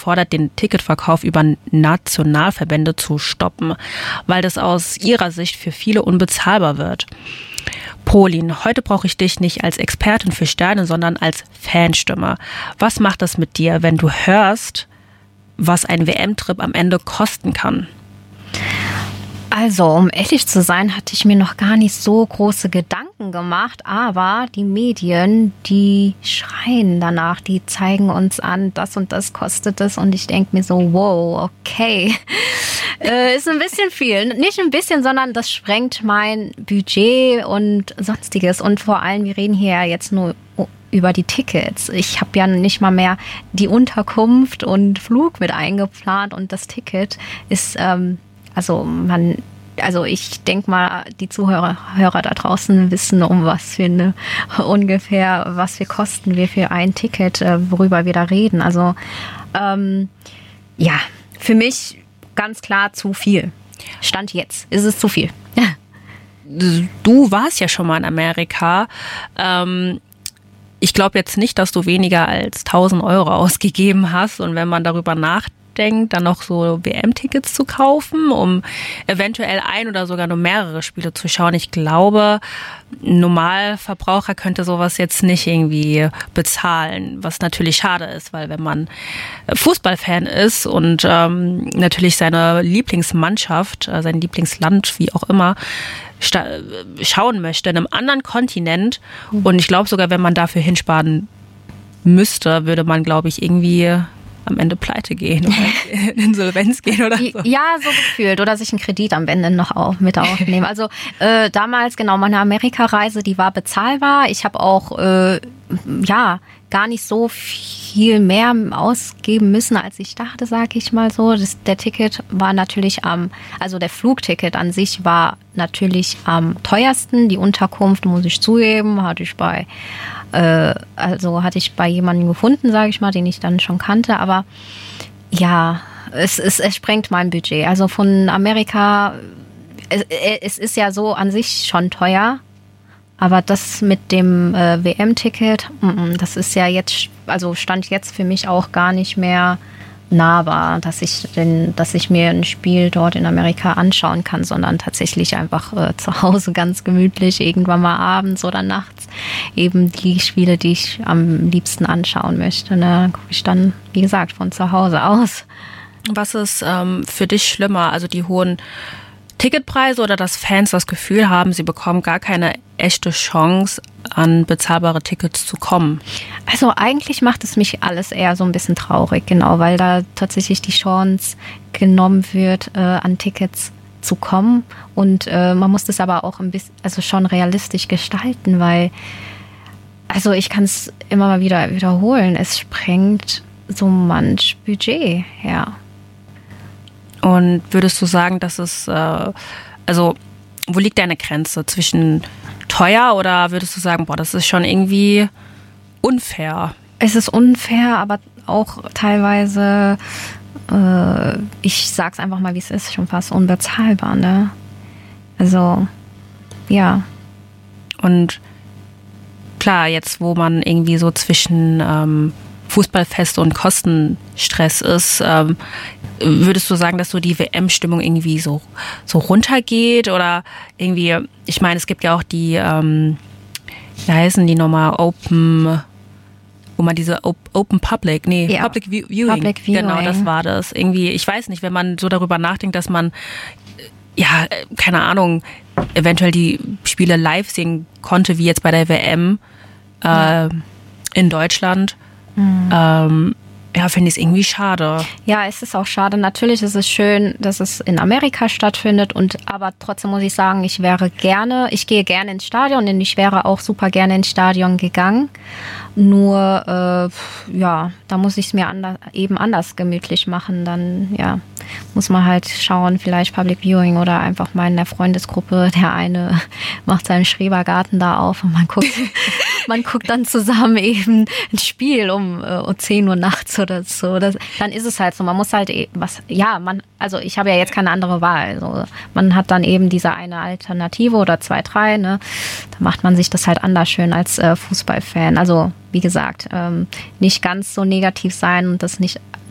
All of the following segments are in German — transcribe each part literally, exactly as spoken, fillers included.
gefordert, den Ticketverkauf über Nationalverbände zu stoppen, weil das aus ihrer Sicht für viele unbezahlbar wird. Polin, heute brauche ich dich nicht als Expertin für Sterne, sondern als Fanstimme. Was macht das mit dir, wenn du hörst, was ein W M-Trip am Ende kosten kann? Also, um ehrlich zu sein, hatte ich mir noch gar nicht so große Gedanken gemacht, aber die Medien, die schreien danach, die zeigen uns an, das und das kostet es und ich denke mir so, wow, okay, äh, ist ein bisschen viel. Nicht ein bisschen, sondern das sprengt mein Budget und sonstiges und vor allem, wir reden hier ja jetzt nur über die Tickets. Ich habe ja nicht mal mehr die Unterkunft und Flug mit eingeplant und das Ticket ist... Ähm, Also man, also ich denke mal, die Zuhörer Hörer da draußen wissen, um was für eine ungefähr, was wir kosten wir für ein Ticket, worüber wir da reden. Also ähm, ja, für mich ganz klar zu viel. Stand jetzt ist es zu viel. Du warst ja schon mal in Amerika. Ähm, ich glaube jetzt nicht, dass du weniger als tausend Euro ausgegeben hast. Und wenn man darüber nachdenkt, denkt, dann noch so W M-Tickets zu kaufen, um eventuell ein oder sogar nur mehrere Spiele zu schauen. Ich glaube, ein Normalverbraucher könnte sowas jetzt nicht irgendwie bezahlen, was natürlich schade ist, weil wenn man Fußballfan ist und ähm, natürlich seine Lieblingsmannschaft, äh, sein Lieblingsland, wie auch immer, sta- schauen möchte in einem anderen Kontinent mhm. und ich glaube sogar, wenn man dafür hinsparen müsste, würde man, glaube ich, irgendwie am Ende pleite gehen oder in Insolvenz gehen oder so. Ja, so gefühlt. Oder sich einen Kredit am Ende noch auf, mit aufnehmen. Also äh, damals, genau, meine Amerika-Reise, die war bezahlbar. Ich habe auch, äh, ja, gar nicht so viel mehr ausgeben müssen, als ich dachte, sag ich mal so. Das, der Ticket war natürlich am, also der Flugticket an sich war natürlich am teuersten. Die Unterkunft, muss ich zugeben, hatte ich bei Äh, also hatte ich bei jemandem gefunden, sage ich mal, den ich dann schon kannte. Aber ja, es, es, es sprengt mein Budget. Also von Amerika, es, es ist ja so an sich schon teuer. Aber das mit dem äh, W M-Ticket, das ist ja jetzt, also stand jetzt für mich auch gar nicht mehr nahbar, dass ich den, dass ich mir ein Spiel dort in Amerika anschauen kann, sondern tatsächlich einfach äh, zu Hause ganz gemütlich, irgendwann mal abends oder nachts eben die Spiele, die ich am liebsten anschauen möchte. Ne, gucke ich dann, wie gesagt, von zu Hause aus. Was ist ähm, für dich schlimmer? Also die hohen Ticketpreise oder dass Fans das Gefühl haben, sie bekommen gar keine echte Chance, an bezahlbare Tickets zu kommen? Also eigentlich macht es mich alles eher so ein bisschen traurig, genau, weil da tatsächlich die Chance genommen wird, äh, an Tickets zu kommen. Und äh, man muss das aber auch ein bisschen, also schon realistisch gestalten, weil, also ich kann es immer mal wieder wiederholen, es sprengt so manch Budget her. Und würdest du sagen, dass es, äh, also wo liegt deine Grenze zwischen teuer oder würdest du sagen, boah, das ist schon irgendwie unfair? Es ist unfair, aber auch teilweise, äh, ich sag's einfach mal, wie es ist, schon fast unbezahlbar, ne? Also, ja. Und klar, jetzt wo man irgendwie so zwischen ähm, Fußballfest und Kostenstress ist, ähm, würdest du sagen, dass so die W M-Stimmung irgendwie so, so runtergeht oder irgendwie, ich meine, es gibt ja auch die, ähm, wie heißen die nochmal, Open, wo man diese Open Public, nee, ja. Public Viewing, Public Viewing, genau, das war das. Irgendwie, ich weiß nicht, wenn man so darüber nachdenkt, dass man, ja, keine Ahnung, eventuell die Spiele live sehen konnte, wie jetzt bei der W M äh, ja. in Deutschland, mhm. ähm, ja, finde ich es irgendwie schade. Ja, es ist auch schade. Natürlich ist es schön, dass es in Amerika stattfindet. Und aber trotzdem muss ich sagen, ich wäre gerne, ich gehe gerne ins Stadion und ich wäre auch super gerne ins Stadion gegangen. Nur, äh, ja, da muss ich es mir anders, eben anders gemütlich machen. Dann, ja, muss man halt schauen, vielleicht Public Viewing oder einfach mal in der Freundesgruppe. Der eine macht seinen Schrebergarten da auf und man guckt, man guckt dann zusammen eben ein Spiel um, äh, um zehn Uhr nachts oder so. Das, dann ist es halt so. Man muss halt eben was, ja, man, also ich habe ja jetzt keine andere Wahl. Also man hat dann eben diese eine Alternative oder zwei, drei, ne? Da macht man sich das halt anders schön als äh, Fußballfan. Also wie gesagt, ähm, nicht ganz so negativ sein und das nicht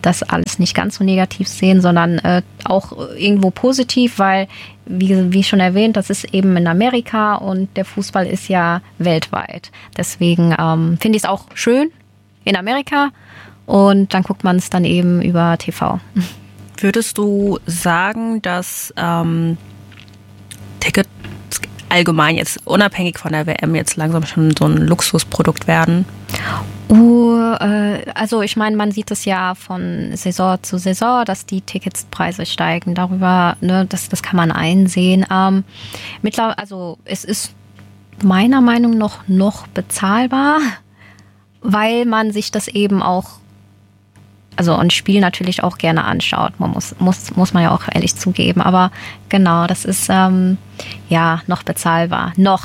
das alles nicht ganz so negativ sehen, sondern äh, auch irgendwo positiv, weil, wie, wie schon erwähnt, das ist eben in Amerika und der Fußball ist ja weltweit. Deswegen ähm, finde ich es auch schön in Amerika und dann guckt man es dann eben über T V. Würdest du sagen, dass ähm, Tickets allgemein jetzt unabhängig von der W M jetzt langsam schon so ein Luxusprodukt werden? Uh, äh, also ich meine, man sieht es ja von Saison zu Saison, dass die Ticketspreise steigen. Darüber, ne, das, das kann man einsehen. Ähm, mittlerweile, also es ist meiner Meinung nach noch bezahlbar, weil man sich das eben auch, also ein Spiel natürlich auch gerne anschaut. Man muss, muss, muss man ja auch ehrlich zugeben. Aber genau, das ist ähm, ja noch bezahlbar. Noch.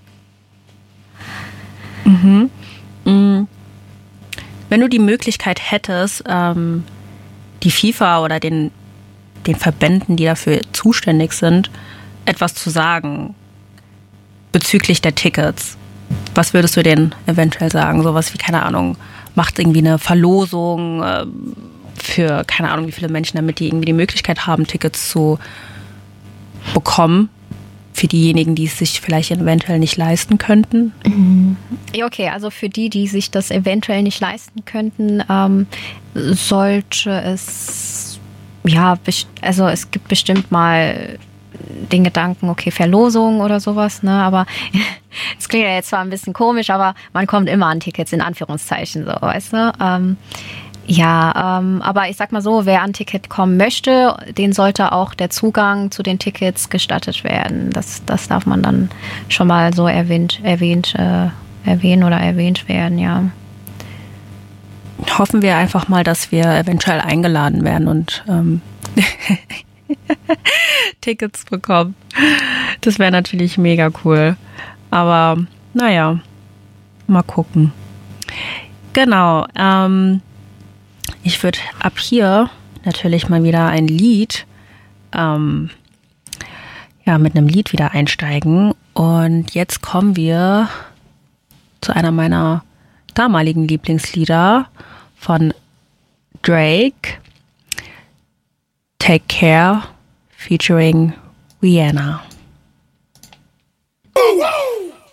Mhm. Mhm. Wenn du die Möglichkeit hättest, ähm, die FIFA oder den, den Verbänden, die dafür zuständig sind, etwas zu sagen bezüglich der Tickets, was würdest du denen eventuell sagen? Sowas wie, keine Ahnung, macht irgendwie eine Verlosung äh, für, keine Ahnung, wie viele Menschen, damit die irgendwie die Möglichkeit haben, Tickets zu bekommen. Für diejenigen, die es sich vielleicht eventuell nicht leisten könnten? Ja, okay, also für die, die sich das eventuell nicht leisten könnten, ähm, sollte es, ja, also es gibt bestimmt mal den Gedanken, okay, Verlosung oder sowas, ne, aber es klingt ja jetzt zwar ein bisschen komisch, aber man kommt immer an Tickets, in Anführungszeichen, so, weißt du, ähm, Ja, ähm, aber ich sag mal so, wer an Ticket kommen möchte, den sollte auch der Zugang zu den Tickets gestattet werden. Das, das darf man dann schon mal so erwähnt, erwähnt, äh, erwähnen oder erwähnt werden, ja. Hoffen wir einfach mal, dass wir eventuell eingeladen werden und ähm, Tickets bekommen. Das wäre natürlich mega cool. Aber naja, mal gucken. Genau, ähm, ich würde ab hier natürlich mal wieder ein Lied, ähm, ja, mit einem Lied wieder einsteigen. Und jetzt kommen wir zu einer meiner damaligen Lieblingslieder von Drake, Take Care, featuring Rihanna. Oh, wow.